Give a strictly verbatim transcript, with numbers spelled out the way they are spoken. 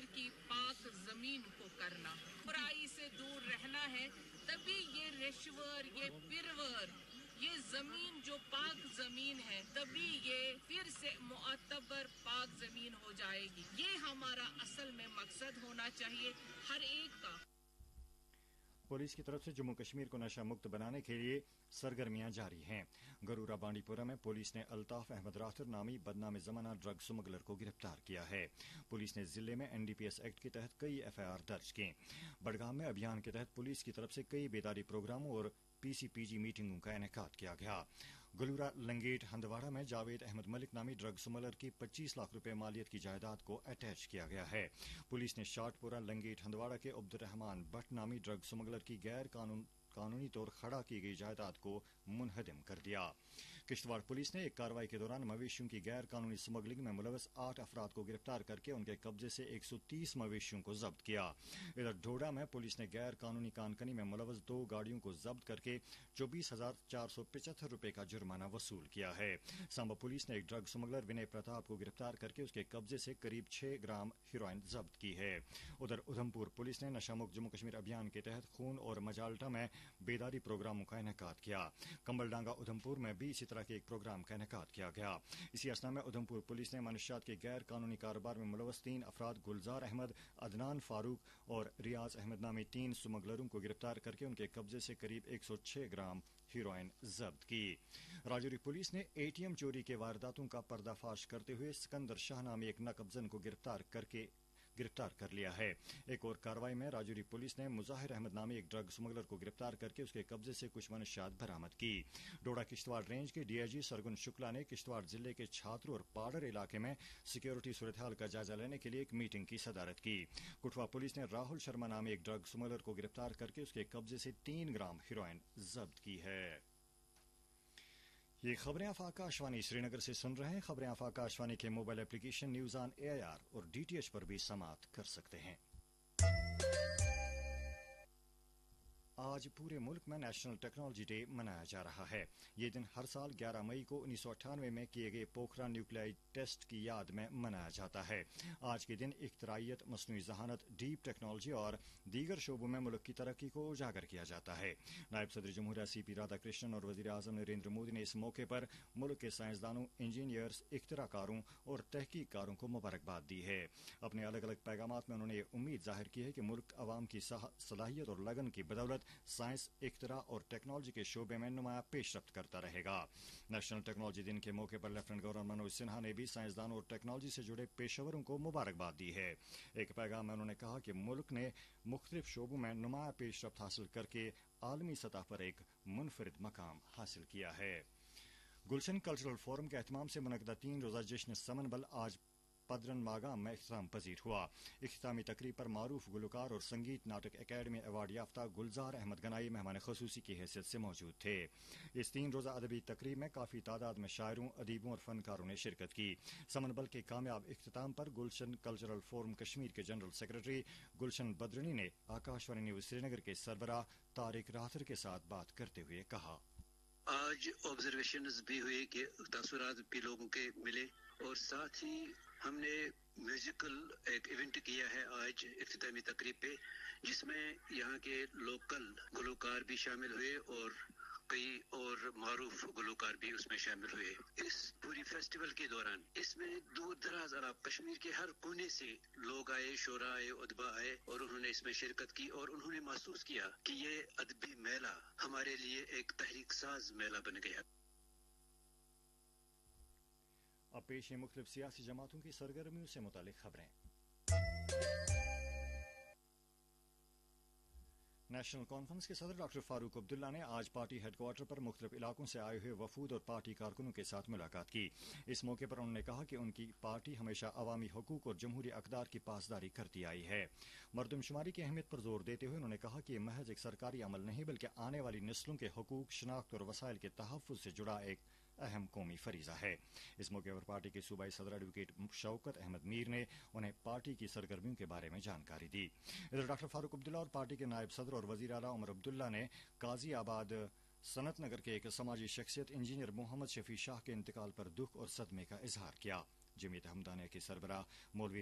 कश्मीर की पाक जमीन को करना, बुराई से दूर रहना है, तभी ये रिश्वर, ये पिरवर, ये जमीन जो पाक जमीन है, तभी ये फिर से मुअतबर पाक जमीन हो जाएगी। ये हमारा असल में मकसद होना चाहिए हर एक का। पुलिस की तरफ से जम्मू कश्मीर को नशा मुक्त बनाने के लिए सरगर्मियां जारी हैं। गरूरा बांडीपुरा में पुलिस ने अल्ताफ अहमद राथर नामी बदनाम जमाना ड्रग स्मगलर को गिरफ्तार किया है। पुलिस ने जिले में एनडीपीएस एक्ट के तहत कई एफआईआर दर्ज की। बड़गाम में अभियान के तहत पुलिस की तरफ से कई बेदारी प्रोग्रामों और पीसीपीजी मीटिंगों का इनेकाद किया गया। गलूरा लंगेट हंदवाड़ा में जावेद अहमद मलिक नामी ड्रग स्मगलर की पच्चीस लाख रुपए मालियत की जायदाद को अटैच किया गया है। पुलिस ने शाटपुरा लंगेट हंदवाड़ा के अब्दुर्रहमान भट्ट नामी ड्रग स्मगलर की गैर कानून कानूनी तौर खड़ा की गई जायदाद को मुनहदिम कर दिया। किश्तवाड़ पुलिस ने एक कार्रवाई के दौरान मवेशियों की गैर कानूनी स्मगलिंग में मुलवस आठ अफराद को गिरफ्तार करके उनके कब्जे से एक सौ तीस मवेशियों को जब्त किया। इधर ढोडा में पुलिस ने गैर कानूनी कानकनी में मुलवस दो गाड़ियों को जब्त करके चौबीस हजार चार सौ पिचहत्तर रुपए का जुर्माना वसूल किया है। सांबा पुलिस ने एक ड्रग स्मगलर विनय प्रताप को गिरफ्तार करके उसके कब्जे से करीब छह ग्राम हेरोइन जब्त की है। उधर उधमपुर पुलिस ने नशामुक्त जम्मू कश्मीर अभियान के तहत खून और मजाल्टा में बेदारी प्रोग्रामों का इनेकाद किया। कंबलडांगा उधमपुर में भी इसी तरह के एक प्रोग्राम का इनेकाद किया गया। इसी असना में उधमपुर पुलिस ने मनशियात के गैर कानूनी कारोबार में मुलवस तीन अफराद गुलजार अहमद, अदनान फारूक और रियाज अहमद नामी तीन स्मगलरों को गिरफ्तार करके उनके कब्जे से करीब एक सौ छह ग्राम हेरोइन जब्त की। राजौरी पुलिस ने एटीएम चोरी के वारदातों का पर्दाफाश करते हुए सिकंदर शाह नामी एक नकबजन को गिरफ्तार करके गिरफ्तार कर लिया है। एक और कार्रवाई में राजौरी पुलिस ने मुजाहिर अहमद नामी एक ड्रग स्मगलर को गिरफ्तार करके उसके कब्जे से कुछ मनशियात बरामद की। डोडा किश्तवाड़ रेंज के डीआईजी सरगुन शुक्ला ने किश्तवाड़ जिले के छात्रों और पाडर इलाके में सिक्योरिटी सूरत हाल का जायजा लेने के लिए एक मीटिंग की सदारत की। कुटवा पुलिस ने राहुल शर्मा नामी एक ड्रग स्मगलर को गिरफ्तार करके उसके कब्जे से तीन ग्राम हेरोइन जब्त की है। ये खबरें आप आकाशवाणी श्रीनगर से सुन रहे हैं। खबरें आप आकाशवाणी के mobile application news on AIR और डीटीएच पर भी समाप्त कर सकते हैं। आज पूरे मुल्क में नेशनल टेक्नोलॉजी डे मनाया जा रहा है। ये दिन हर साल ग्यारह मई को उन्नीस सौ अट्ठानवे में किए गए पोखरा न्यूक्लियाई टेस्ट की याद में मनाया जाता है। आज के दिन इख्तराइयत, मसनूई जहानत, डीप टेक्नोलॉजी और दीगर शोबों में मुल्क की तरक्की को उजागर किया जाता है। नायब सदर जमहूरिया सीपी राधाकृष्णन और वजीर आजम नरेंद्र मोदी ने इस मौके पर मुल्क के साइंसदानों, इंजीनियर्स, इख्तराकारों और तहकीककारों को मुबारकबाद दी है। अपने अलग अलग पैगामात में उन्होंने उम्मीद जाहिर की है कि मुल्क अवाम की सलाहियत और लगन की बदौलत साइंस, इख्तरा और टेक्नोलॉजी के शोबे में नुमाया पेशरफ्त करता रहेगा। नेशनल टेक्नोलॉजी दिन के मौके पर लेफ्टिनेंट गवर्नर मनोज सिन्हा ने भी साइंसदानों और टेक्नोलॉजी से जुड़े पेशेवरों को मुबारकबाद दी है। एक पैगाम में उन्होंने कहा कि मुल्क ने मुख्तलिफ शोबों में नुमाया पेशरफ्त हासिल करके आलमी सतह पर एक मुनफरिद मकाम हासिल किया है। गुलशन कल्चरल फोरम के एहतमाम से मुनक़दा तीन रोजा जश्न समन बल आज पदरन मागाम में इख्तिताम पजीर हुआ। इख्तितामी तकरीब पर मारूफ गुलकार और संगीत नाटक अकेडमी अवार्ड याफ्ता गुलजार अहमद गनाई मेहमान खसूसी की हैसियत से मौजूद थे। इस तीन रोजा अदबी तकरीब में काफी तादाद में शायरों, अदीबों और फनकारों ने शिरकत की। समन बल के कामयाब इख्तिताम पर गुलशन कल्चरल फोरम कश्मीर के जनरल सेक्रेटरी गुलशन बदरनी ने आकाशवाणी न्यूज श्रीनगर के सरबराह तारिक राथर के साथ बात करते हुए कहा, आज ऑब्जर्वेशंस भी हुए कि तासुरात भी लोगों के मिले और साथ ही हमने म्यूजिकल एक इवेंट किया है आज इख्तितामी तकरीब पे, जिसमें यहाँ के लोकल गुलकार भी शामिल हुए और कई और मारूफ गुलकार भी उसमें शामिल हुए। इस पूरी फेस्टिवल के दौरान इसमें दूर दराज अलाब कश्मीर के हर कोने से लोग आए, शोरा आए, उदबा आए और उन्होंने इसमें शिरकत की और उन्होंने महसूस किया कि ये अदबी मेला हमारे लिए एक तहरीक साज मेला बन गया। अब पेश है मुख्तलिफ सियासी जमातों की सरगर्मियों से मुतालिक खबरें। नेशनल कॉन्फ्रेंस के सदर डॉक्टर फारूक अब्दुल्ला ने आज पार्टी हेडक्वार्टर पर मुख्तलिफ इलाकों से आए हुए वफूद और पार्टी कारकुनों के साथ मुलाकात की। इस मौके पर उन्होंने कहा कि उनकी पार्टी हमेशा अवामी हकूक और जमहूरी अक़दार की पासदारी करती आई है। मरदमशुमारी की अहमियत पर जोर देते हुए उन्होंने कहा कि यह महज एक सरकारी अमल नहीं बल्कि आने वाली नस्लों के हकूक, शनाख्त और वसाइल के तहफ़्फ़ुज़ से जुड़ा एक अहम कौमी फरीजा है। इस मौके पर पार्टी के सूबाई सदर एडवोकेट शौकत अहमद मीर ने उन्हें पार्टी की सरगर्मियों के बारे में जानकारी दी। इधर डॉक्टर फारूक अब्दुल्ला और पार्टी के नायब सदर और वजीर आला उमर अब्दुल्ला ने काजी आबाद सनत नगर के एक समाजी शख्सियत इंजीनियर मोहम्मद शफी शाह के इंतकाल पर दुख और सदमे का इजहार किया। जमीयत हमदानिया के सरबराह मौलवी